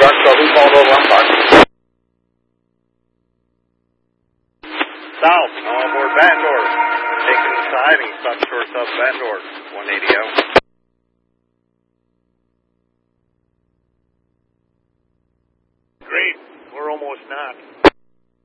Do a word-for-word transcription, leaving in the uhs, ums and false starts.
Dark Star, who's called over? I'm sorry. South, on board Bandor. Taking the side and stop short sub Bandor, one eighty out. Great, we're almost not.